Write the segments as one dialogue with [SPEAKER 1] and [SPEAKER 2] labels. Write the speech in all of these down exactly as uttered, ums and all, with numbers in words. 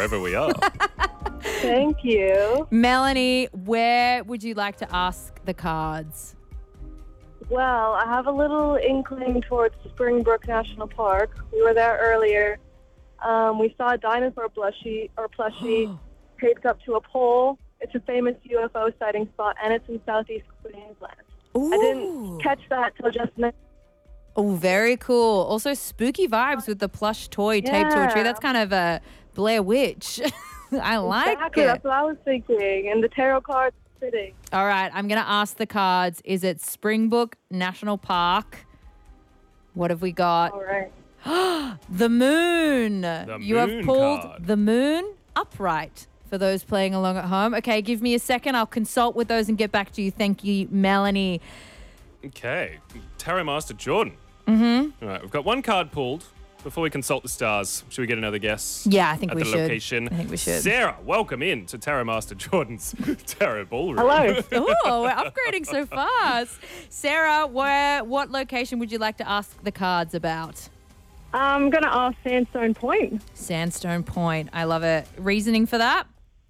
[SPEAKER 1] wherever we are.
[SPEAKER 2] Thank you.
[SPEAKER 3] Melanie, where would you like to ask the cards?
[SPEAKER 2] Well, I have a little inkling towards Springbrook National Park. We were there earlier. Um, we saw a dinosaur plushie or plushie taped up to a pole. It's a famous U F O sighting spot, and it's in southeast Queensland.
[SPEAKER 3] Ooh.
[SPEAKER 2] I didn't catch that till just now.
[SPEAKER 3] Oh, very cool. Also, spooky vibes with the plush toy taped to a tree.
[SPEAKER 2] Yeah.
[SPEAKER 3] That's kind of a Blair Witch. I like
[SPEAKER 2] Exactly,
[SPEAKER 3] it.
[SPEAKER 2] that's what I was thinking. And the tarot cards sitting.
[SPEAKER 3] All right, I'm going to ask the cards. Is it Springbrook National Park? What have we got?
[SPEAKER 2] All right.
[SPEAKER 3] The moon.
[SPEAKER 1] The
[SPEAKER 3] you have
[SPEAKER 1] moon
[SPEAKER 3] pulled
[SPEAKER 1] card.
[SPEAKER 3] the moon upright for those playing along at home. Okay, give me a second. I'll consult with those and get back to you. Thank you, Melanie.
[SPEAKER 1] Okay. Tarot Master Jordan. Mm-hmm. All right, we've got one card pulled. Before we consult the stars, should we get another guess?
[SPEAKER 3] Yeah, I think
[SPEAKER 1] at
[SPEAKER 3] we
[SPEAKER 1] the
[SPEAKER 3] should.
[SPEAKER 1] location?
[SPEAKER 3] I think we should.
[SPEAKER 1] Sarah, welcome in to Tarot Master Jordan's Tarot Ballroom.
[SPEAKER 2] Hello.
[SPEAKER 3] Oh, we're upgrading so fast. Sarah, where what location would you like to ask the cards about?
[SPEAKER 2] I'm going to ask Sandstone Point.
[SPEAKER 3] Sandstone Point. I love it. Reasoning for that?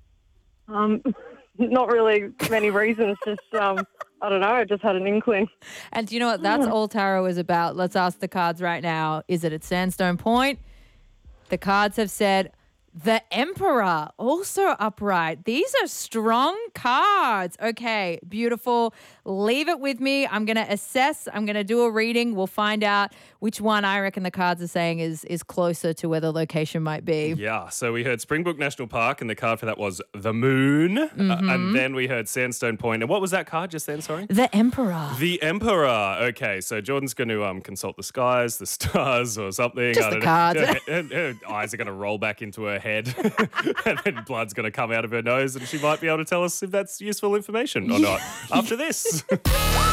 [SPEAKER 2] Um, not really many reasons, just, um, I don't know, I just had an inkling.
[SPEAKER 3] And do you know what? That's all tarot is about. Let's ask the cards right now. Is it at Sandstone Point? The cards have said the Emperor, also upright. These are strong cards. Okay, beautiful. Leave it with me. I'm going to assess. I'm going to do a reading. We'll find out which one I reckon the cards are saying is is closer to where the location might be.
[SPEAKER 1] Yeah, so we heard Springbrook National Park, and the card for that was the moon.
[SPEAKER 3] Mm-hmm.
[SPEAKER 1] Uh, and then we heard Sandstone Point. And what was that card just then, sorry?
[SPEAKER 3] The Emperor.
[SPEAKER 1] The Emperor. Okay, so Jordan's going to um, consult the skies, the stars, or something.
[SPEAKER 3] Just
[SPEAKER 1] I
[SPEAKER 3] the
[SPEAKER 1] don't
[SPEAKER 3] cards.
[SPEAKER 1] know. Her, her- her eyes are going to roll back into her head, and then blood's going to come out of her nose, and she might be able to tell us if that's useful information or not after this.